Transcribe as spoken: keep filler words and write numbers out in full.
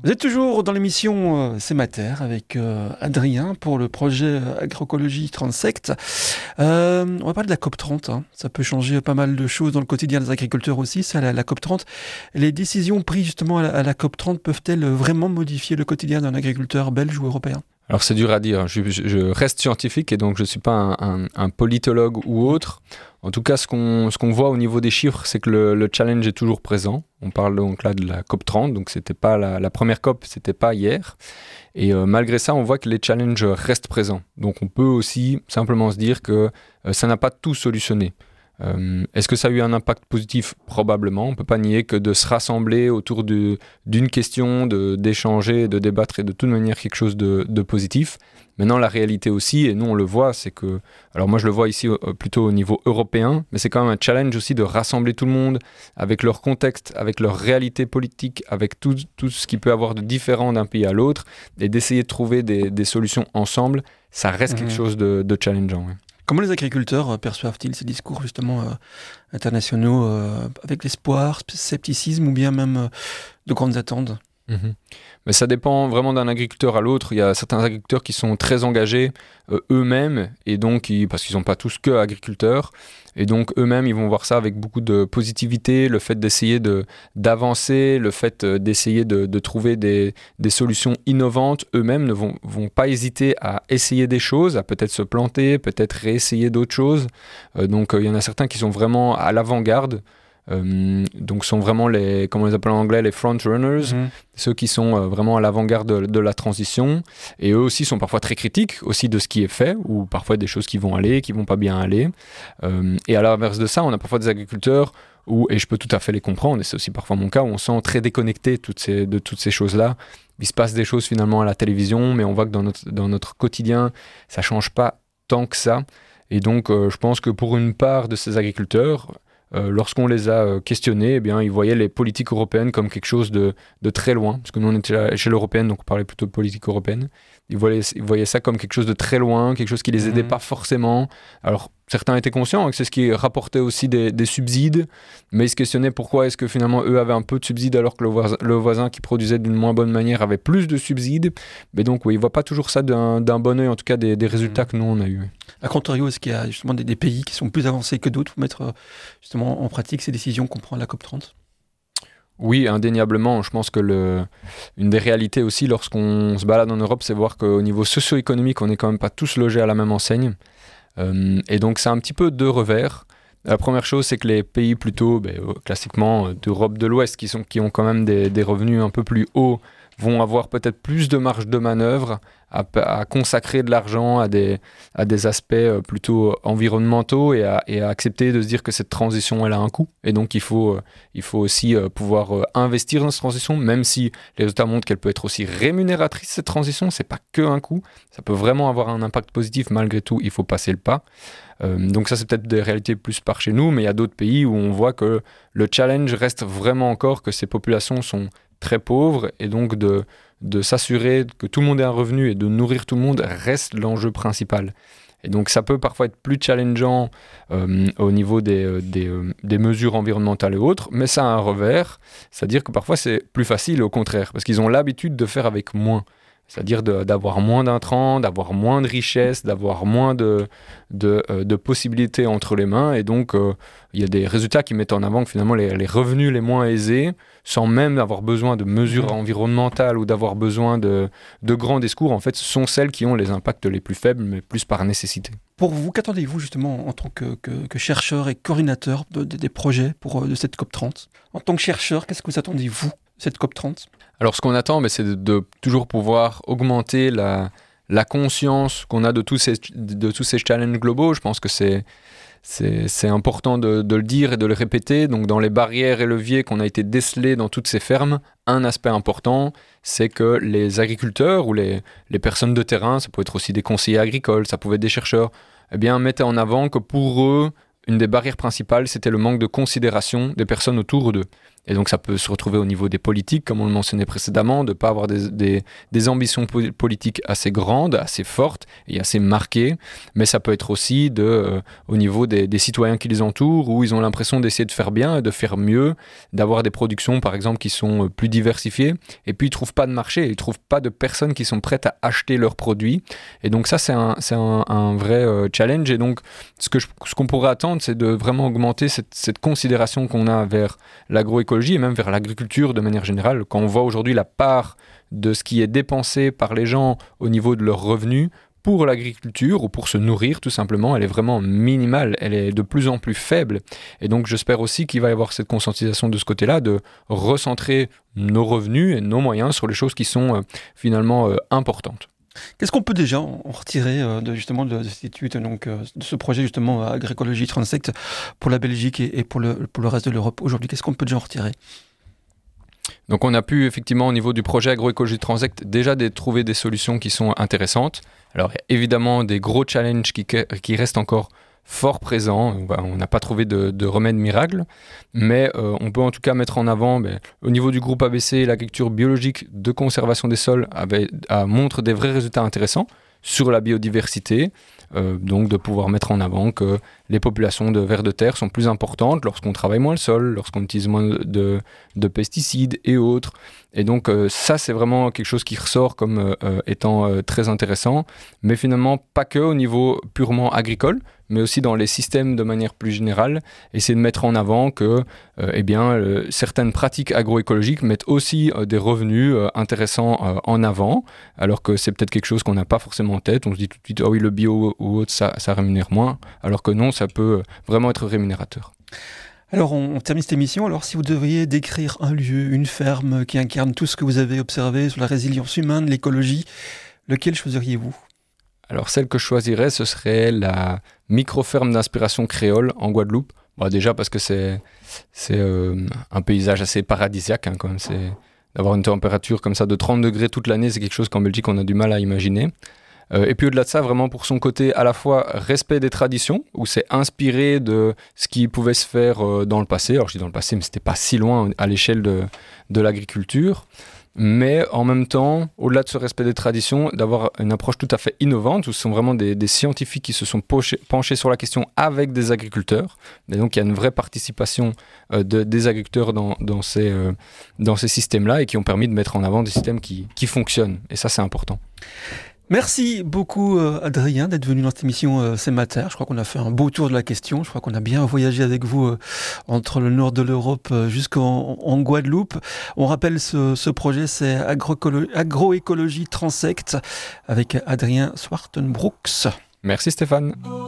Vous êtes toujours dans l'émission euh, C'est ma terre avec euh, Adrien pour le projet Agroécologie Transect. Euh, on va parler de la COP trente. Hein. Ça peut changer pas mal de choses dans le quotidien des agriculteurs aussi, ça, la, la COP trente. Les décisions prises justement à la, à la COP trente peuvent-elles vraiment modifier le quotidien d'un agriculteur belge ou européen ? Alors c'est dur à dire, je, je, je reste scientifique et donc je ne suis pas un, un, un politologue ou autre. En tout cas, ce qu'on, ce qu'on voit au niveau des chiffres, c'est que le, le challenge est toujours présent. On parle donc là de la COP trente, donc c'était pas la, la première COP, c'était pas hier. Et euh, malgré ça, on voit que les challenges restent présents. Donc on peut aussi simplement se dire que euh, ça n'a pas tout solutionné. Euh, est-ce que ça a eu un impact positif ? Probablement. On ne peut pas nier que de se rassembler autour de, d'une question, de, d'échanger, de débattre est de toute manière quelque chose de, de positif. Maintenant, la réalité aussi, et nous on le voit, c'est que, alors moi je le vois ici euh, plutôt au niveau européen, mais c'est quand même un challenge aussi de rassembler tout le monde avec leur contexte, avec leur réalité politique, avec tout, tout ce qui peut avoir de différent d'un pays à l'autre, et d'essayer de trouver des, des solutions ensemble. Ça reste mmh. quelque chose de, de challengeant. Ouais. Comment les agriculteurs perçoivent-ils ces discours justement euh, internationaux euh, avec l'espoir, scepticisme ou bien même euh, de grandes attentes ? Mmh. Mais ça dépend vraiment d'un agriculteur à l'autre. Il y a certains agriculteurs qui sont très engagés euh, eux-mêmes, et donc ils, parce qu'ils ne sont pas tous que agriculteurs, et donc eux-mêmes ils vont voir ça avec beaucoup de positivité, le fait d'essayer de, d'avancer, le fait d'essayer de, de trouver des, des solutions innovantes. Eux-mêmes ne vont, vont pas hésiter à essayer des choses, à peut-être se planter, peut-être réessayer d'autres choses. Euh, donc euh, il y en a certains qui sont vraiment à l'avant-garde. Euh, donc sont vraiment les, comment on les appelle en anglais, les front runners, mmh. ceux qui sont euh, vraiment à l'avant-garde de, de la transition, et eux aussi sont parfois très critiques aussi de ce qui est fait, ou parfois des choses qui vont aller, qui vont pas bien aller. Euh, et à l'inverse de ça, on a parfois des agriculteurs où, et je peux tout à fait les comprendre, et c'est aussi parfois mon cas, où on sent très déconnecté toutes ces, de toutes ces choses-là. Il se passe des choses finalement à la télévision, mais on voit que dans notre, dans notre quotidien, ça change pas tant que ça. Et donc euh, je pense que pour une part de ces agriculteurs, Euh, lorsqu'on les a euh, questionnés, eh bien, ils voyaient les politiques européennes comme quelque chose de, de très loin, parce que nous on était à l'échelle européenne, donc on parlait plutôt de politique européenne. Ils voyaient, ils voyaient ça comme quelque chose de très loin, quelque chose qui les aidait mmh. pas forcément. Alors certains étaient conscients que c'est ce qui rapportait aussi des, des subsides, mais ils se questionnaient pourquoi est-ce que finalement eux avaient un peu de subsides alors que le voisin, le voisin qui produisait d'une moins bonne manière avait plus de subsides. Mais donc oui, ils ne voient pas toujours ça d'un, d'un bon œil, en tout cas des, des résultats mmh. que nous on a eu. A contrario, est-ce qu'il y a justement des, des pays qui sont plus avancés que d'autres pour mettre justement en pratique ces décisions qu'on prend à la COP trente ? Oui, indéniablement. Je pense que le, une des réalités aussi lorsqu'on se balade en Europe, c'est voir qu'au niveau socio-économique, on n'est quand même pas tous logés à la même enseigne. Euh, et donc c'est un petit peu deux revers. La première chose, c'est que les pays plutôt, ben, classiquement, d'Europe de l'Ouest, qui, sont, qui ont quand même des, des revenus un peu plus hauts, vont avoir peut-être plus de marge de manœuvre à, à consacrer de l'argent à des, à des aspects plutôt environnementaux et à, et à accepter de se dire que cette transition, elle a un coût. Et donc, il faut, il faut aussi pouvoir investir dans cette transition, même si les résultats montrent qu'elle peut être aussi rémunératrice, cette transition. C'est pas que un coût. Ça peut vraiment avoir un impact positif. Malgré tout, il faut passer le pas. Euh, donc ça, c'est peut-être des réalités plus par chez nous, mais il y a d'autres pays où on voit que le challenge reste vraiment encore que ces populations sont très pauvres, et donc de, de s'assurer que tout le monde ait un revenu et de nourrir tout le monde reste l'enjeu principal. Et donc ça peut parfois être plus challengeant euh, au niveau des, des, des mesures environnementales et autres, mais ça a un revers, c'est-à-dire que parfois c'est plus facile au contraire, parce qu'ils ont l'habitude de faire avec moins. C'est-à-dire de, d'avoir moins d'intrants, d'avoir moins de richesses, d'avoir moins de, de, euh, de possibilités entre les mains. Et donc, il euh, y a des résultats qui mettent en avant que finalement les, les revenus les moins aisés, sans même avoir besoin de mesures environnementales ou d'avoir besoin de, de grands discours, en fait, sont celles qui ont les impacts les plus faibles, mais plus par nécessité. Pour vous, qu'attendez-vous justement en tant que, que, que chercheur et coordinateur de, de, des projets pour, de cette COP trente ? En tant que chercheur, qu'est-ce que vous attendez, vous, de cette COP trente ? Alors, ce qu'on attend, ben, c'est de, de toujours pouvoir augmenter la, la conscience qu'on a de tous ces, de tous ces challenges globaux. Je pense que c'est, c'est, c'est important de, de le dire et de le répéter. Donc, dans les barrières et leviers qu'on a été décelés dans toutes ces fermes, un aspect important, c'est que les agriculteurs ou les, les personnes de terrain, ça peut être aussi des conseillers agricoles, ça pouvait être des chercheurs, eh bien, mettaient en avant que pour eux, une des barrières principales, c'était le manque de considération des personnes autour d'eux. Et donc ça peut se retrouver au niveau des politiques, comme on le mentionnait précédemment, de ne pas avoir des, des, des ambitions po- politiques assez grandes, assez fortes et assez marquées, mais ça peut être aussi de, euh, au niveau des, des citoyens qui les entourent, où ils ont l'impression d'essayer de faire bien et de faire mieux, d'avoir des productions par exemple qui sont plus diversifiées, et puis ils ne trouvent pas de marché, ils ne trouvent pas de personnes qui sont prêtes à acheter leurs produits. Et donc ça c'est un, c'est un, un vrai euh, challenge. Et donc ce, que je, ce qu'on pourrait attendre, c'est de vraiment augmenter cette, cette considération qu'on a vers l'agroécologie et même vers l'agriculture de manière générale. Quand on voit aujourd'hui la part de ce qui est dépensé par les gens au niveau de leurs revenus pour l'agriculture ou pour se nourrir tout simplement, elle est vraiment minimale, elle est de plus en plus faible. Et donc j'espère aussi qu'il va y avoir cette conscientisation de ce côté-là, de recentrer nos revenus et nos moyens sur les choses qui sont euh, finalement euh, importantes. Qu'est-ce qu'on peut déjà en retirer euh, de, justement de, de cette étude, donc, euh, de ce projet justement Agroécologie Transect pour la Belgique et, et pour, le, pour le reste de l'Europe aujourd'hui? Qu'est-ce qu'on peut déjà en retirer? Donc on a pu effectivement au niveau du projet Agroécologie Transect déjà des, trouver des solutions qui sont intéressantes. Alors il y a évidemment des gros challenges qui, qui restent encore fort présents. On n'a pas trouvé de, de remède miracle, mais euh, on peut en tout cas mettre en avant, ben, au niveau du groupe A B C, l'agriculture biologique de conservation des sols avait, a, montre des vrais résultats intéressants sur la biodiversité, euh, donc de pouvoir mettre en avant que les populations de vers de terre sont plus importantes lorsqu'on travaille moins le sol, lorsqu'on utilise moins de, de pesticides et autres. Et donc euh, ça, c'est vraiment quelque chose qui ressort comme euh, étant euh, très intéressant, mais finalement pas que au niveau purement agricole, mais aussi dans les systèmes de manière plus générale, essayer de mettre en avant que euh, eh bien, euh, certaines pratiques agroécologiques mettent aussi euh, des revenus euh, intéressants euh, en avant, alors que c'est peut-être quelque chose qu'on n'a pas forcément en tête. On se dit tout de suite, ah oui, le bio ou autre, ça, ça rémunère moins, alors que non, ça peut vraiment être rémunérateur. Alors on, on termine cette émission. Alors si vous devriez décrire un lieu, une ferme qui incarne tout ce que vous avez observé sur la résilience humaine, l'écologie, lequel choisiriez-vous? Alors celle que je choisirais, ce serait la micro-ferme d'inspiration créole en Guadeloupe. Bon, déjà parce que c'est, c'est euh, un paysage assez paradisiaque, hein, quand même. C'est, d'avoir une température comme ça de trente degrés toute l'année, c'est quelque chose qu'en Belgique on a du mal à imaginer. Euh, et puis au-delà de ça, vraiment pour son côté à la fois respect des traditions, où c'est inspiré de ce qui pouvait se faire euh, dans le passé. Alors je dis dans le passé, mais c'était pas si loin à l'échelle de, de l'agriculture. Mais en même temps, au-delà de ce respect des traditions, d'avoir une approche tout à fait innovante, où ce sont vraiment des, des scientifiques qui se sont pochés, penchés sur la question avec des agriculteurs. Et donc il y a une vraie participation euh, de, des agriculteurs dans, dans, ces, euh, dans ces systèmes-là et qui ont permis de mettre en avant des systèmes qui, qui fonctionnent. Et ça, c'est important. Merci beaucoup euh, Adrien d'être venu dans cette émission euh, C'est Mater. Je crois qu'on a fait un beau tour de la question. Je crois qu'on a bien voyagé avec vous euh, entre le nord de l'Europe euh, jusqu'en en Guadeloupe. On rappelle ce, ce projet, c'est Agroécolo- Agroécologie Transect avec Adrien Swartenbrooks. Merci Stéphane.